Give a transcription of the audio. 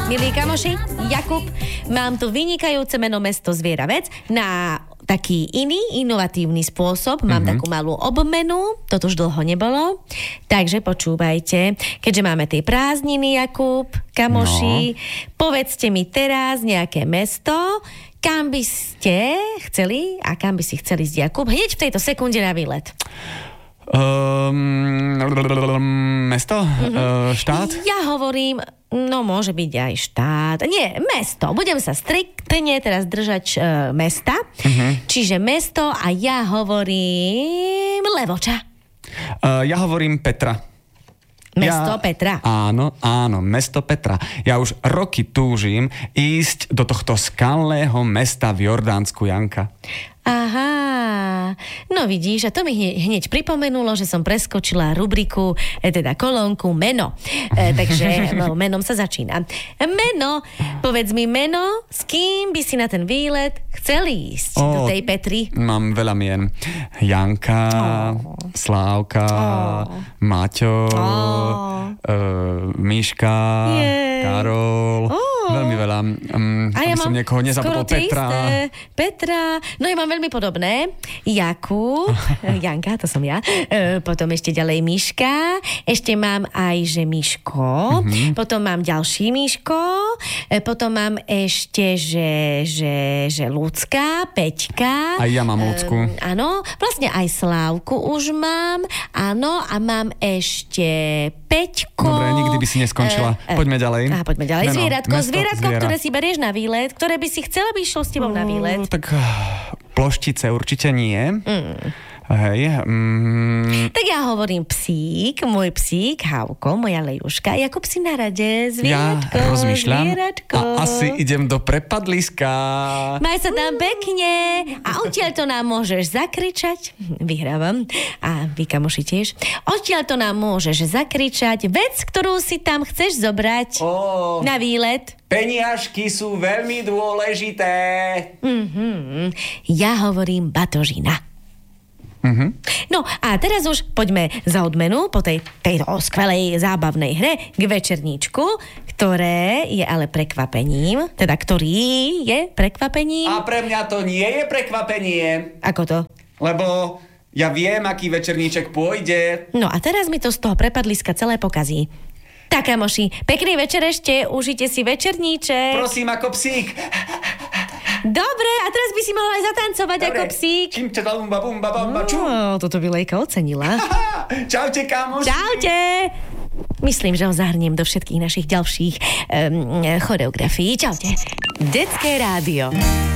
Milí kamoši, Jakub, mám tu vynikajúce meno Mesto Zvieravec na taký iný, inovatívny spôsob. Mám takú malú obmenu, toto už dlho nebolo. Takže počúvajte, keďže máme tie prázdniny, Jakub, kamoši, povedzte mi teraz nejaké mesto, kam by ste chceli a kam by si chceli ísť, Jakub, hneď v tejto sekunde na výlet. Mesto? Štát? Ja hovorím, no môže byť aj štát. Nie, mesto. Budem sa striktne teraz držať mesta. Čiže mesto a ja hovorím Levoča. Ja hovorím Petra. Mesto Petra. Áno, mesto Petra. Ja už roky túžim ísť do tohto skalného mesta v Jordánsku, Janka. Aha, no vidíš, a to mi hneď pripomenulo, že som preskočila rubriku, teda kolónku meno. Takže menom sa začína. Meno, povedz mi meno, s kým by si na ten výlet chcel ísť do tej Petry? Mám veľa mien. Janka, Slávka, Maťo, Miška, Karol, veľmi veľa. A ja som niekoho nezabudol, Petra, no ja mám veľmi podobné. Jakub, Janka, to som ja. Potom ešte ďalej Miška. Ešte mám aj, že Miško. Potom mám ďalší Miško. Potom mám ešte, že Lucka, Peťka. Aj ja mám Lucku. Áno, vlastne aj Slávku už mám. Áno, a mám ešte Peťko. Dobre, nikdy by si neskončila. Poďme ďalej. Poďme ďalej. Meno, Zvieratko, ktoré si berieš na výlet, ktoré by si chcela, by išlo s tebou na výlet. Tak ploštice určite nie. Hej. Tak ja hovorím psík, môj psík, Havko, moja Lejuška. Jakub si na rade, zvieratko. Ja rozmýšľam zvieratko. A asi idem do prepadliska. Maj sa tam pekne a odtiaľ to nám môžeš zakričať. Vyhrávam. A vy, kamoši, tiež. Odtiaľ to nám môžeš zakričať vec, ktorú si tam chceš zobrať na výlet. Peniažky sú veľmi dôležité. Ja hovorím batožina. No a teraz už poďme za odmenu po tejto skvelej zábavnej hre k večerníčku, ktoré je ale prekvapením, teda ktorý je prekvapením. A pre mňa to nie je prekvapenie. Ako to? Lebo ja viem, aký večerníček pôjde. No a teraz mi to z toho prepadliska celé pokazí. Tak, kamoši, pekný večer ešte, užite si večerníček. Prosím, ako psík. Dobre, a teraz by si mohla aj zatancovať. Dobre. Ako psík. Toto by Lejka ocenila. Čaute, kamoši. Čaute. Myslím, že ho zahrniem do všetkých našich ďalších choreografií. Čaute. Detské rádio.